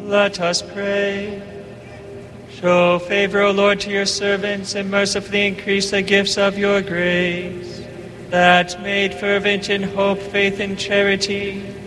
Let us pray. Show favor, O Lord, to your servants, and mercifully increase the gifts of your grace, that made fervent in hope, faith, and charity,